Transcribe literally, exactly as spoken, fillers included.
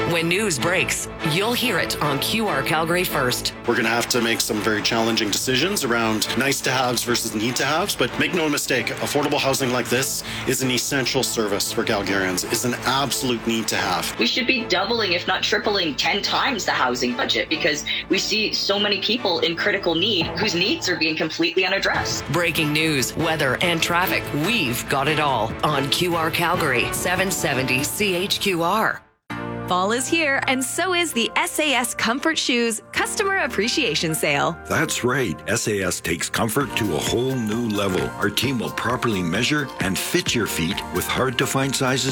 When news breaks, you'll hear it on Q R Calgary first. We're going to have to make some very challenging decisions around nice to haves versus need to haves, but make no mistake, affordable housing like this is an essential service for Calgarians. It's an absolute need to have. We should be doubling, if not tripling, ten times the housing budget because we see so many people in critical need whose needs are being completely unaddressed. Breaking news, weather, and traffic. We've got it all on Q R Calgary, seven seventy C H Q R. Fall is here, and so is the S A S Comfort Shoes Customer Appreciation Sale. That's right. S A S takes comfort to a whole new level. Our team will properly measure and fit your feet with hard-to-find sizes